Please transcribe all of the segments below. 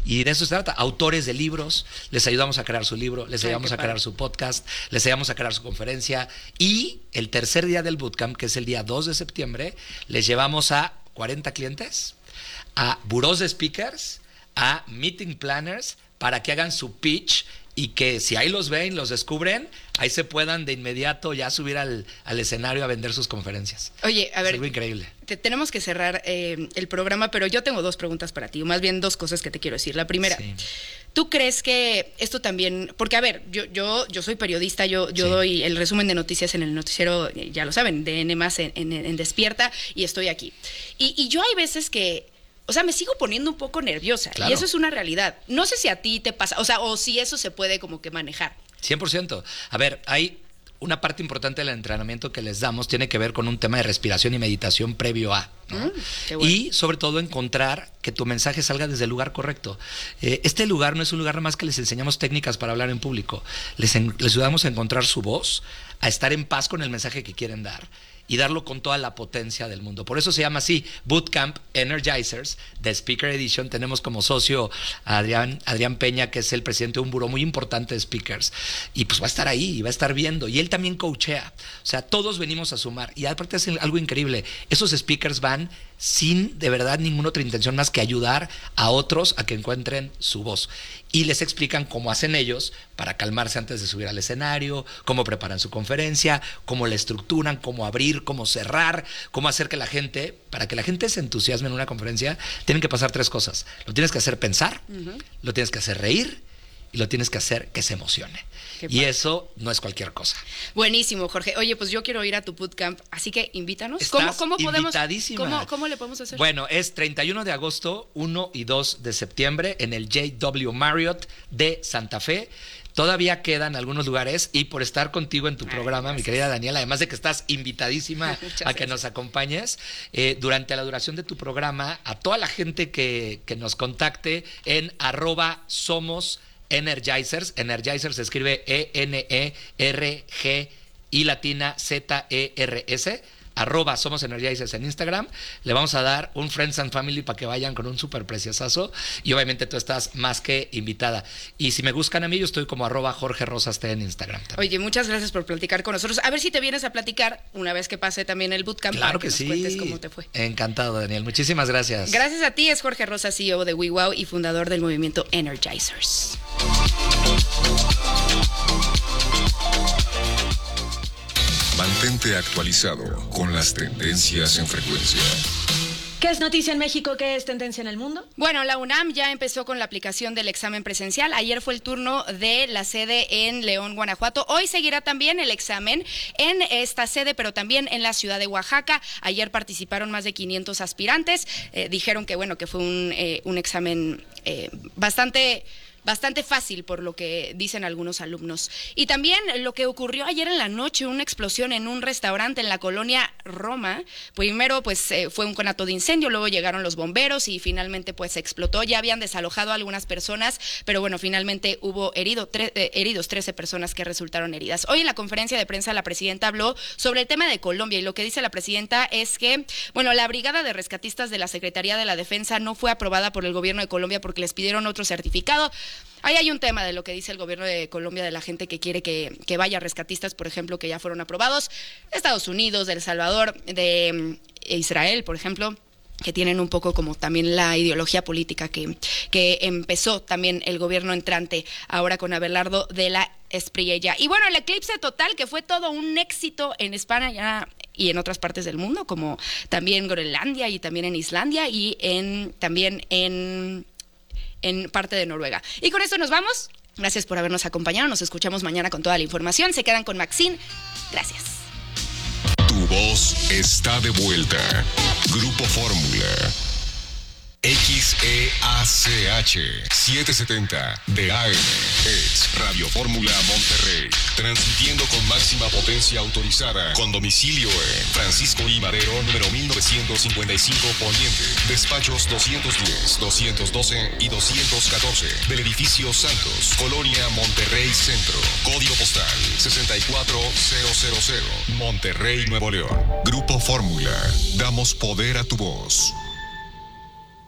Y de eso se trata. Autores de libros, les ayudamos a crear su libro, les ayudamos a crear su podcast, les ayudamos a crear su conferencia. Y el tercer día del bootcamp, que es el día 2 de septiembre, les llevamos a 40 clientes, a burós de speakers, a meeting planners, para que hagan su pitch y que si ahí los ven, los descubren, ahí se puedan de inmediato ya subir al escenario a vender sus conferencias. Oye, a ver, es algo increíble. Tenemos que cerrar el programa, pero yo tengo 2 preguntas para ti, o más bien 2 cosas que te quiero decir. La primera, sí. ¿Tú crees que esto también, porque a ver, yo soy periodista, yo sí. doy el resumen de noticias en el noticiero, ya lo saben, de N+, en Despierta, y estoy aquí. Y yo hay veces que, o sea, me sigo poniendo un poco nerviosa. Claro. Y eso es una realidad. No sé si a ti te pasa, o sea, o si eso se puede como que manejar. 100%. A ver, hay una parte importante del entrenamiento que les damos, tiene que ver con un tema de respiración y meditación previo a, ¿no? Qué bueno. Y sobre todo encontrar que tu mensaje salga desde el lugar correcto. Este lugar no es un lugar nada más que les enseñamos técnicas para hablar en público. Les ayudamos a encontrar su voz, a estar en paz con el mensaje que quieren dar y darlo con toda la potencia del mundo. Por eso se llama así, Bootcamp Energizers, de Speaker Edition. Tenemos como socio a Adrián Peña, que es el presidente de un buró muy importante de speakers, y pues va a estar ahí, y va a estar viendo, y él también coachea. O sea, todos venimos a sumar, y aparte es algo increíble, esos speakers van sin de verdad ninguna otra intención más que ayudar a otros a que encuentren su voz. Y les explican cómo hacen ellos para calmarse antes de subir al escenario, cómo preparan su conferencia, cómo la estructuran, cómo abrir, cómo cerrar, cómo hacer que la gente, para que la gente se entusiasme en una conferencia, tienen que pasar 3 cosas. Lo tienes que hacer pensar, lo tienes que hacer reír y lo tienes que hacer que se emocione. Y eso no es cualquier cosa. Buenísimo, Jorge. Oye, pues yo quiero ir a tu bootcamp, así que invítanos. Estás ¿Cómo podemos? Invitadísima. ¿Cómo le podemos hacer? Bueno, es 31 de agosto, 1 y 2 de septiembre en el JW Marriott de Santa Fe. Todavía quedan algunos lugares y por estar contigo en tu programa, gracias. Mi querida Daniela, además de que estás invitadísima a que nos acompañes, durante la duración de tu programa, a toda la gente que nos contacte en @somos Energizers. Energizers se escribe ENERG y latina ZERS. @somos Energizers en Instagram. Le vamos a dar un Friends and Family para que vayan con un súper preciosazo. Y obviamente tú estás más que invitada. Y si me buscan a mí, yo estoy como @Jorge Rosas T en Instagram también. Oye, muchas gracias por platicar con nosotros. A ver si te vienes a platicar una vez que pase también el bootcamp. Claro para que sí. nos cuentes cómo te fue. Encantado, Daniel. Muchísimas gracias. Gracias a ti. Es Jorge Rosas, CEO de WeWow y fundador del movimiento Energizers. Mantente actualizado con las tendencias en frecuencia. ¿Qué es noticia en México? ¿Qué es tendencia en el mundo? Bueno, la UNAM ya empezó con la aplicación del examen presencial. Ayer fue el turno de la sede en León, Guanajuato. Hoy seguirá también el examen en esta sede, pero también en la ciudad de Oaxaca. Ayer participaron más de 500 aspirantes. Dijeron que, bueno, que fue un examen bastante fácil, por lo que dicen algunos alumnos. Y también lo que ocurrió ayer en la noche, una explosión en un restaurante en la colonia Roma. Primero, pues fue un conato de incendio, luego llegaron los bomberos y finalmente pues explotó. Ya habían desalojado a algunas personas, pero bueno, finalmente hubo heridos, 13 personas que resultaron heridas. Hoy en la conferencia de prensa la presidenta habló sobre el tema de Colombia y lo que dice la presidenta es que, bueno, la brigada de rescatistas de la Secretaría de la Defensa no fue aprobada por el gobierno de Colombia porque les pidieron otro certificado. Ahí hay un tema de lo que dice el gobierno de Colombia, de la gente que quiere que vaya rescatistas, por ejemplo, que ya fueron aprobados, de Estados Unidos, de El Salvador, de Israel, por ejemplo, que tienen un poco como también la ideología política que empezó también el gobierno entrante ahora con Abelardo de la Espriella. Y bueno, el eclipse total, que fue todo un éxito en España y en otras partes del mundo, como también Groenlandia y también en Islandia y también en parte de Noruega. Y con esto nos vamos. Gracias por habernos acompañado. Nos escuchamos mañana con toda la información. Se quedan con Maxine. Gracias. Tu voz está de vuelta. Grupo Fórmula. XEACH 770 de AM es Radio Fórmula Monterrey, transmitiendo con máxima potencia autorizada, con domicilio en Francisco I. Madero, número 1955 Poniente, despachos 210, 212 y 214 del edificio Santos, Colonia Monterrey Centro, código postal 64000, Monterrey, Nuevo León. Grupo Fórmula, damos poder a tu voz.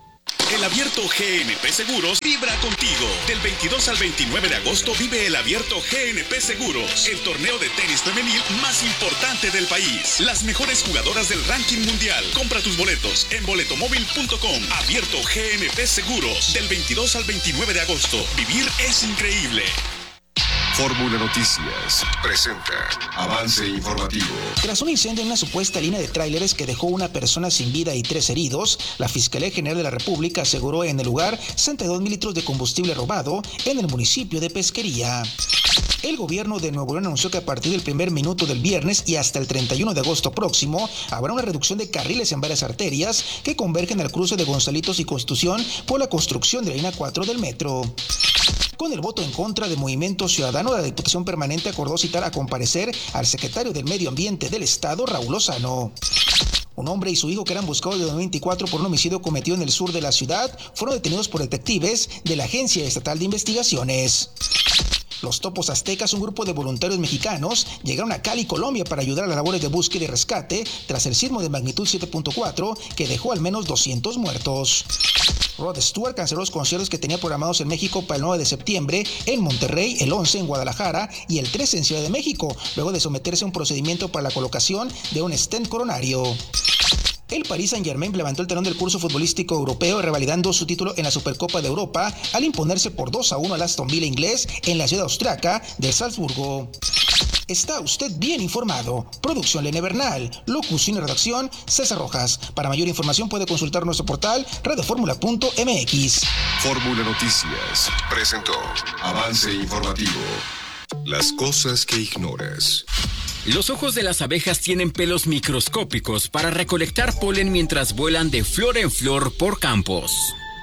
El Abierto GNP Seguros vibra contigo. Del 22 al 29 de agosto vive el Abierto GNP Seguros, el torneo de tenis femenil más importante del país. Las mejores jugadoras del ranking mundial. Compra tus boletos en boletomóvil.com. Abierto GNP Seguros, del 22 al 29 de agosto. Vivir es increíble. Fórmula Noticias presenta avance informativo. Tras un incendio en una supuesta línea de tráileres que dejó una persona sin vida y 3 heridos, la Fiscalía General de la República aseguró en el lugar 62,000 litros de combustible robado en el municipio de Pesquería. El gobierno de Nuevo León anunció que a partir del primer minuto del viernes y hasta el 31 de agosto próximo habrá una reducción de carriles en varias arterias que convergen al cruce de Gonzalitos y Constitución por la construcción de la línea 4 del metro. Con el voto en contra de Movimiento Ciudadano, la Diputación Permanente acordó citar a comparecer al secretario del Medio Ambiente del Estado, Raúl Lozano. Un hombre y su hijo que eran buscados desde 2024 por un homicidio cometido en el sur de la ciudad fueron detenidos por detectives de la Agencia Estatal de Investigaciones. Los Topos Aztecas, un grupo de voluntarios mexicanos, llegaron a Cali, Colombia, para ayudar a las labores de búsqueda y rescate tras el sismo de magnitud 7.4 que dejó al menos 200 muertos. Rod Stewart canceló los conciertos que tenía programados en México para el 9 de septiembre en Monterrey, el 11 en Guadalajara y el 13 en Ciudad de México, luego de someterse a un procedimiento para la colocación de un stent coronario. El Paris Saint-Germain levantó el telón del curso futbolístico europeo, revalidando su título en la Supercopa de Europa al imponerse por 2-1 al Aston Villa inglés en la ciudad austriaca de Salzburgo. Está usted bien informado. Producción Lene Bernal. Locución y redacción César Rojas. Para mayor información puede consultar nuestro portal radioformula.mx. Fórmula Noticias presentó avance informativo. Las cosas que ignoras. Los ojos de las abejas tienen pelos microscópicos para recolectar polen mientras vuelan de flor en flor por campos.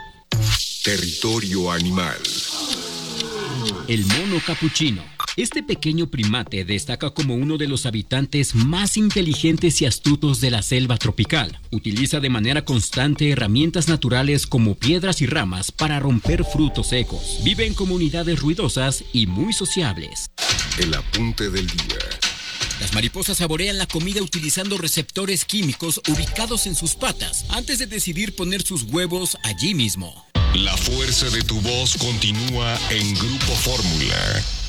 Territorio animal. El mono capuchino. Este pequeño primate destaca como uno de los habitantes más inteligentes y astutos de la selva tropical. Utiliza de manera constante herramientas naturales como piedras y ramas para romper frutos secos. Vive en comunidades ruidosas y muy sociables. El apunte del día. Las mariposas saborean la comida utilizando receptores químicos ubicados en sus patas antes de decidir poner sus huevos allí mismo. La fuerza de tu voz continúa en Grupo Fórmula.